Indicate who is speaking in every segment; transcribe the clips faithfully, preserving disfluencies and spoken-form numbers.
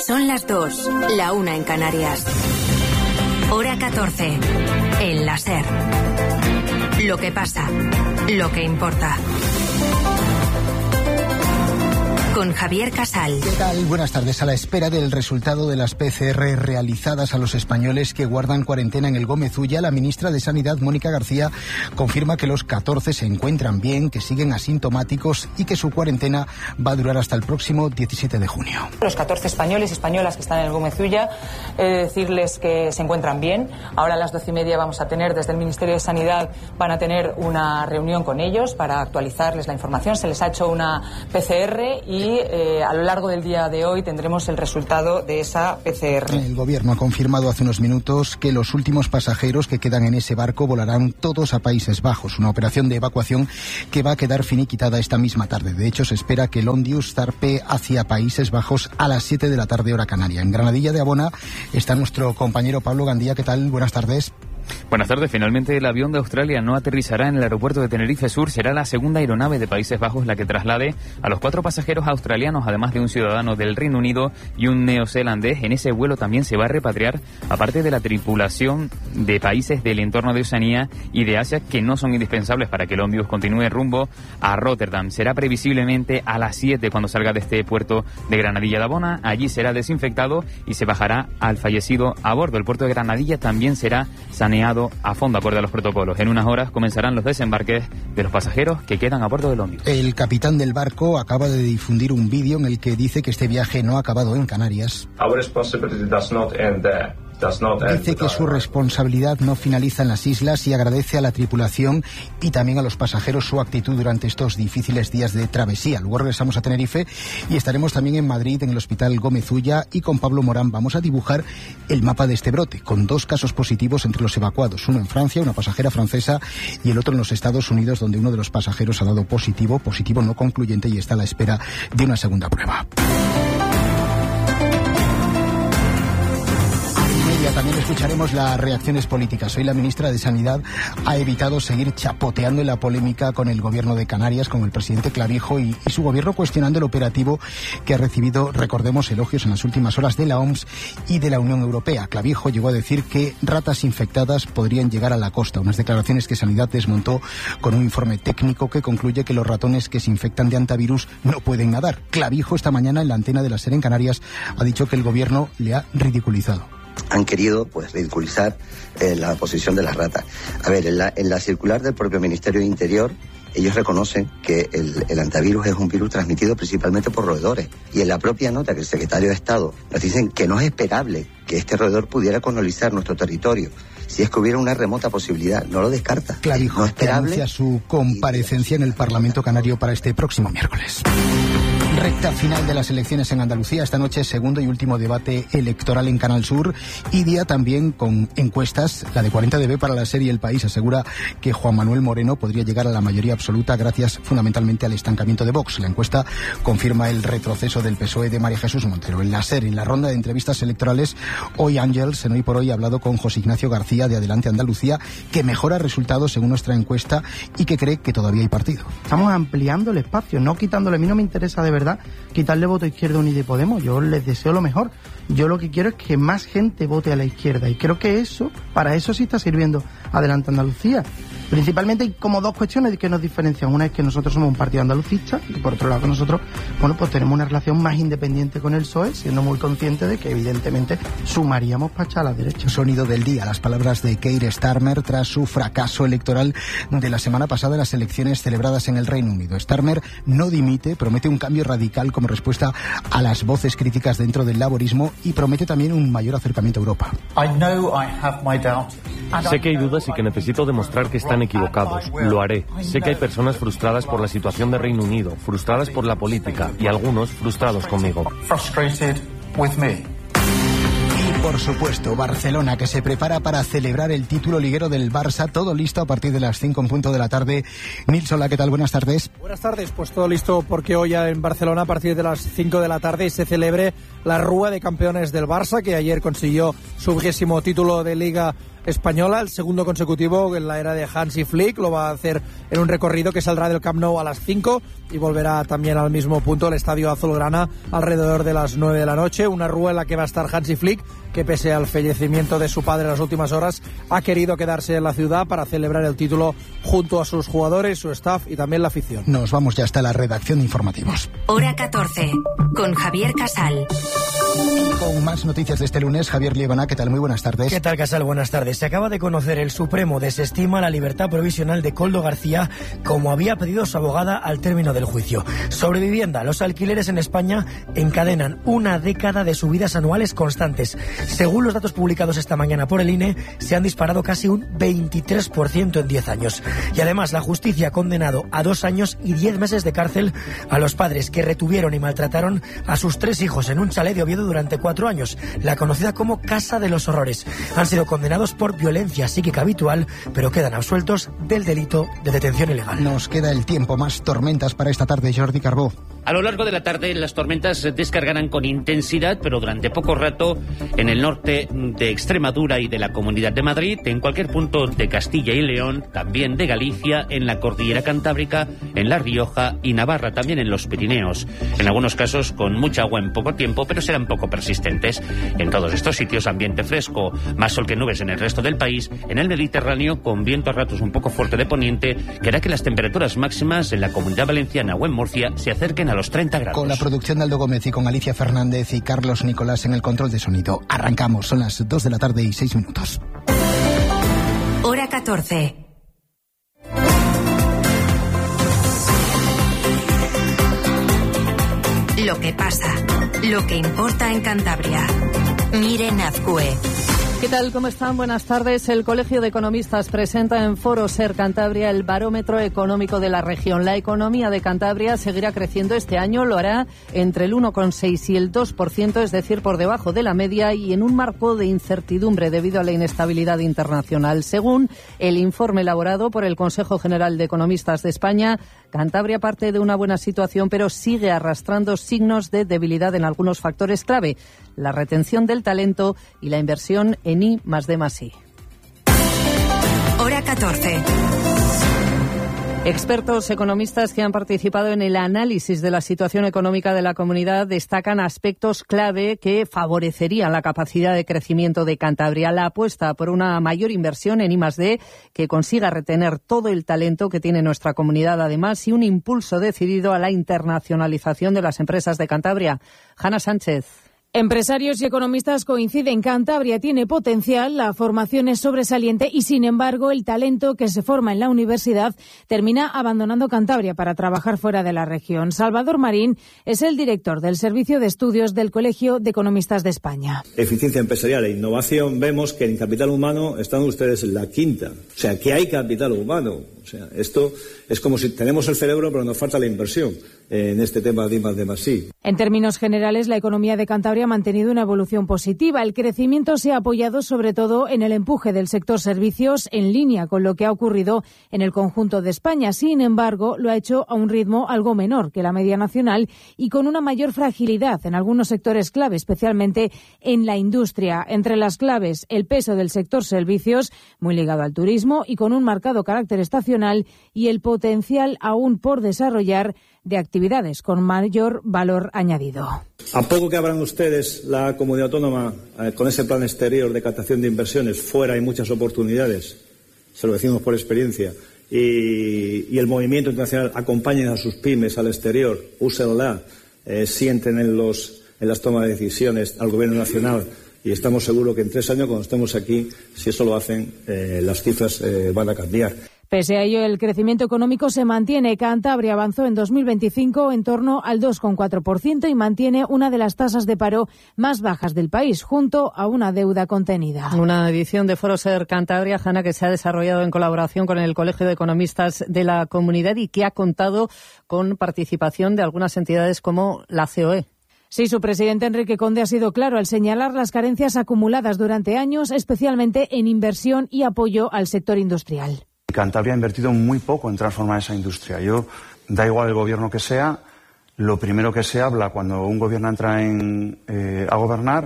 Speaker 1: Son las dos, la una en Canarias. Hora catorce. El La SER. Lo que pasa, lo que importa. Con Javier Casal.
Speaker 2: ¿Qué tal? Buenas tardes. A la espera del resultado de las P C R realizadas a los españoles que guardan cuarentena en el Gómez Ulla, la ministra de Sanidad, Mónica García, confirma que los catorce se encuentran bien, que siguen asintomáticos y que su cuarentena va a durar hasta el próximo diecisiete de junio.
Speaker 3: Los catorce españoles y españolas que están en el Gómez Ulla, he de decirles que se encuentran bien. Ahora a las doce y media vamos a tener, desde el Ministerio de Sanidad, van a tener una reunión con ellos para actualizarles la información. Se les ha hecho una P C R y Y eh, a lo largo del día de hoy tendremos el resultado de esa P C R.
Speaker 2: El gobierno ha confirmado hace unos minutos que los últimos pasajeros que quedan en ese barco volarán todos a Países Bajos, una operación de evacuación que va a quedar finiquitada esta misma tarde. De hecho, se espera que el Ondius zarpe hacia Países Bajos a las siete de la tarde, hora canaria. En Granadilla de Abona está nuestro compañero Pablo Gandía. ¿Qué tal? Buenas tardes.
Speaker 4: Buenas tardes. Finalmente el avión de Australia no aterrizará en el aeropuerto de Tenerife Sur. Será la segunda aeronave de Países Bajos la que traslade a los cuatro pasajeros australianos, además de un ciudadano del Reino Unido y un neozelandés. En ese vuelo también se va a repatriar, aparte de la tripulación de países del entorno de Oceanía y de Asia que no son indispensables para que el Ondius continúe rumbo a Rotterdam. Será previsiblemente a las siete cuando salga de este puerto de Granadilla de Abona. Allí será desinfectado y se bajará al fallecido a bordo. El puerto de Granadilla también será saneado a fondo acorde a los protocolos. En unas horas comenzarán los desembarques de los pasajeros que quedan a bordo del Ondius.
Speaker 2: El capitán del barco acaba de difundir un vídeo en el que dice que este viaje no ha acabado en Canarias.
Speaker 5: Our responsibility does not end there.
Speaker 2: Dice que su responsabilidad no finaliza en las islas y agradece a la tripulación y también a los pasajeros su actitud durante estos difíciles días de travesía. Luego regresamos a Tenerife y estaremos también en Madrid, en el Hospital Gómez Ulla, y con Pablo Morán vamos a dibujar el mapa de este brote, con dos casos positivos entre los evacuados, uno en Francia, una pasajera francesa, y el otro en los Estados Unidos, donde uno de los pasajeros ha dado positivo, positivo no concluyente, y está a la espera de una segunda prueba. También escucharemos las reacciones políticas. Hoy la ministra de Sanidad ha evitado seguir chapoteando en la polémica con el gobierno de Canarias, con el presidente Clavijo y, y su gobierno cuestionando el operativo que ha recibido, recordemos, elogios en las últimas horas de la O M S y de la Unión Europea. Clavijo llegó a decir que ratas infectadas podrían llegar a la costa, unas declaraciones que Sanidad desmontó con un informe técnico que concluye que los ratones que se infectan de antivirus no pueden nadar. Clavijo esta mañana en la antena de la SER en Canarias ha dicho que el gobierno le ha ridiculizado.
Speaker 6: Han querido pues ridiculizar eh, la posición de las ratas. A ver, en la, en la circular del propio Ministerio de Interior, ellos reconocen que el, el antivirus es un virus transmitido principalmente por roedores. Y en la propia nota que el secretario de Estado nos dicen que no es esperable que este roedor pudiera colonizar nuestro territorio. Si es que hubiera una remota posibilidad, no lo descarta.
Speaker 2: Clavijo,
Speaker 6: no es esperable.
Speaker 2: Anuncia su comparecencia en el Parlamento Canario para este próximo miércoles. Recta final de las elecciones en Andalucía. Esta noche segundo y último debate electoral en Canal Sur y día también con encuestas. La de cuarenta D B para la serie El País asegura que Juan Manuel Moreno podría llegar a la mayoría absoluta gracias fundamentalmente al estancamiento de Vox. La encuesta confirma el retroceso del P S O E de María Jesús Montero. En la SER, en la ronda de entrevistas electorales, hoy Ángels, en Hoy por Hoy, ha hablado con José Ignacio García de Adelante Andalucía, que mejora resultados según nuestra encuesta y que cree que todavía hay partido.
Speaker 7: Estamos ampliando el espacio, no quitándole. A mí no me interesa de verdad quitarle voto a Izquierda Unida y Podemos. Yo les deseo lo mejor. Yo lo que quiero es que más gente vote a la izquierda y creo que eso, para eso sí está sirviendo Adelante Andalucía. Principalmente hay como dos cuestiones que nos diferencian. Una es que nosotros somos un partido andalucista y por otro lado que nosotros, bueno, pues tenemos una relación más independiente con el P S O E, siendo muy conscientes de que evidentemente sumaríamos para echar a la derecha.
Speaker 2: Sonido del día, las palabras de Keir Starmer tras su fracaso electoral de la semana pasada en las elecciones celebradas en el Reino Unido. Starmer no dimite, promete un cambio radical como respuesta a las voces críticas dentro del laborismo y promete también un mayor acercamiento a Europa.
Speaker 8: Sé que hay dudas y que necesito demostrar que están equivocados. Lo haré. Sé que hay personas frustradas por la situación de Reino Unido, frustradas por la política y algunos frustrados conmigo.
Speaker 2: Y por supuesto, Barcelona, que se prepara para celebrar el título liguero del Barça. Todo listo a partir de las cinco en punto de la tarde. Nils, hola, ¿qué tal? Buenas tardes.
Speaker 9: Buenas tardes, pues todo listo porque hoy en Barcelona a partir de las cinco de la tarde se celebre la Rúa de Campeones del Barça, que ayer consiguió su vigésimo título de Liga española, el segundo consecutivo en la era de Hansi Flick. Lo va a hacer en un recorrido que saldrá del Camp Nou a las cinco y volverá también al mismo punto, el Estadio Azulgrana, alrededor de las nueve de la noche. Una rúa en la que va a estar Hansi Flick, que pese al fallecimiento de su padre en las últimas horas, ha querido quedarse en la ciudad para celebrar el título junto a sus jugadores, su staff y también la afición.
Speaker 2: Nos vamos ya hasta la redacción de informativos.
Speaker 1: Hora catorce, con Javier Casal.
Speaker 2: Con más noticias de este lunes, Javier Liebana, ¿qué tal? Muy buenas tardes.
Speaker 10: ¿Qué tal, Casal? Buenas tardes. Se acaba de conocer, el Supremo desestima la libertad provisional de Koldo García, como había pedido su abogada al término del juicio. Sobre vivienda, los alquileres en España encadenan una década de subidas anuales constantes. Según los datos publicados esta mañana por el I N E, se han disparado casi un veintitrés por ciento en diez años. Y además, la justicia ha condenado a dos años y diez meses de cárcel a los padres que retuvieron y maltrataron a sus tres hijos en un chalet de Oviedo durante cuatro años, la conocida como Casa de los Horrores. Han sido condenados por violencia psíquica habitual, pero quedan absueltos del delito de detención ilegal.
Speaker 2: Nos queda el tiempo, más tormentas para esta tarde, Jordi Carbó.
Speaker 11: A lo largo de la tarde las tormentas descargarán con intensidad, pero durante poco rato en el norte de Extremadura y de la Comunidad de Madrid, en cualquier punto de Castilla y León, también de Galicia, en la Cordillera Cantábrica, en La Rioja y Navarra, también en los Pirineos. En algunos casos con mucha agua en poco tiempo, pero serán poco persistentes. En todos estos sitios ambiente fresco, más sol que nubes en el resto del país. En el Mediterráneo, con viento a ratos un poco fuerte de poniente, que hará que las temperaturas máximas en la Comunidad Valenciana o en Murcia se acerquen a los treinta grados.
Speaker 2: Con la producción de Aldo Gómez y con Alicia Fernández y Carlos Nicolás en el control de sonido. Arrancamos, son las dos de la tarde y seis minutos.
Speaker 1: Hora catorce. Lo que pasa, lo que importa en Cantabria. Miren Azcue.
Speaker 12: ¿Qué tal? ¿Cómo están? Buenas tardes. El Colegio de Economistas presenta en Foro Ser Cantabria el barómetro económico de la región. La economía de Cantabria seguirá creciendo este año, lo hará entre el uno coma seis y el dos por ciento, es decir, por debajo de la media y en un marco de incertidumbre debido a la inestabilidad internacional. Según el informe elaborado por el Consejo General de Economistas de España, Cantabria parte de una buena situación, pero sigue arrastrando signos de debilidad en algunos factores clave: la retención del talento y la inversión en I más D más I.
Speaker 1: Hora catorce.
Speaker 12: Expertos economistas que han participado en el análisis de la situación económica de la comunidad destacan aspectos clave que favorecerían la capacidad de crecimiento de Cantabria. La apuesta por una mayor inversión en I más D que consiga retener todo el talento que tiene nuestra comunidad, además, y un impulso decidido a la internacionalización de las empresas de Cantabria. Hanna Sánchez.
Speaker 13: Empresarios y economistas coinciden: Cantabria tiene potencial, la formación es sobresaliente y, sin embargo, el talento que se forma en la universidad termina abandonando Cantabria para trabajar fuera de la región. Salvador Marín es el director del Servicio de Estudios del Colegio de Economistas de España.
Speaker 14: Eficiencia empresarial e innovación, vemos que en capital humano están ustedes en la quinta. O sea, que hay capital humano. O sea, esto es como si tenemos el cerebro pero nos falta la inversión en este tema de I más D más I.
Speaker 13: En términos generales, la economía de Cantabria ha mantenido una evolución positiva. El crecimiento se ha apoyado sobre todo en el empuje del sector servicios, en línea con lo que ha ocurrido en el conjunto de España. Sin embargo, lo ha hecho a un ritmo algo menor que la media nacional y con una mayor fragilidad en algunos sectores clave, especialmente en la industria. Entre las claves, el peso del sector servicios, muy ligado al turismo y con un marcado carácter estacional, y el potencial aún por desarrollar de actividades con mayor valor añadido.
Speaker 14: A poco que abran ustedes la comunidad autónoma eh, con ese plan exterior de captación de inversiones, fuera hay muchas oportunidades, se lo decimos por experiencia, y, y el movimiento internacional, acompañen a sus pymes al exterior, úsenla, eh, sienten en, los, en las tomas de decisiones al Gobierno Nacional, y estamos seguros que en tres años, cuando estemos aquí, si eso lo hacen, eh, las cifras eh, van a cambiar.
Speaker 13: Pese a ello, el crecimiento económico se mantiene. Cantabria avanzó en dos mil veinticinco en torno al dos coma cuatro por ciento y mantiene una de las tasas de paro más bajas del país, junto a una deuda contenida.
Speaker 12: Una edición de Foro Ser Cantabria, Hanna, que se ha desarrollado en colaboración con el Colegio de Economistas de la comunidad y que ha contado con participación de algunas entidades como la C O E.
Speaker 13: Sí, su presidente Enrique Conde ha sido claro al señalar las carencias acumuladas durante años, especialmente en inversión y apoyo al sector industrial.
Speaker 15: Cantabria ha invertido muy poco en transformar esa industria. Yo, da igual el gobierno que sea, lo primero que se habla cuando un gobierno entra en, eh, a gobernar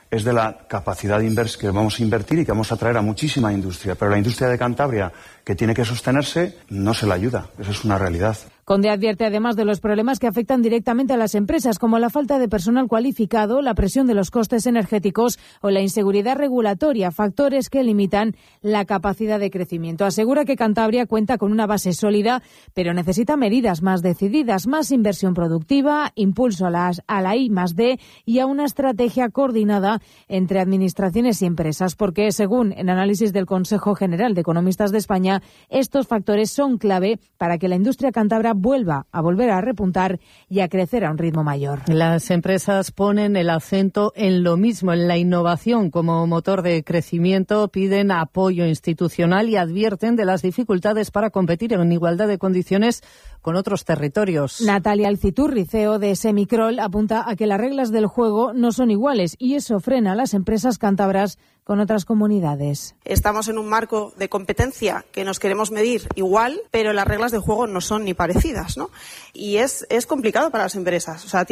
Speaker 15: es de la capacidad de inversión que vamos a invertir y que vamos a traer a muchísima industria. Pero la industria de Cantabria, que tiene que sostenerse, no se la ayuda. Eso es una realidad.
Speaker 13: Conde advierte además de los problemas que afectan directamente a las empresas, como la falta de personal cualificado, la presión de los costes energéticos o la inseguridad regulatoria, factores que limitan la capacidad de crecimiento. Asegura que Cantabria cuenta con una base sólida, pero necesita medidas más decididas, más inversión productiva, impulso a, las, a la I más D y a una estrategia coordinada entre administraciones y empresas, porque según el análisis del Consejo General de Economistas de España, estos factores son clave para que la industria cántabra vuelva a volver a repuntar y a crecer a un ritmo mayor.
Speaker 12: Las empresas ponen el acento en lo mismo, en la innovación como motor de crecimiento, piden apoyo institucional y advierten de las dificultades para competir en igualdad de condiciones con otros territorios.
Speaker 13: Natalia Alciturri, C E O de Semicrol, apunta a que las reglas del juego no son iguales y eso frena a las empresas cántabras con otras comunidades.
Speaker 16: Estamos en un marco de competencia que nos queremos medir igual, pero las reglas del juego no son ni parecidas, ¿no? Y es, es complicado para las empresas. O sea,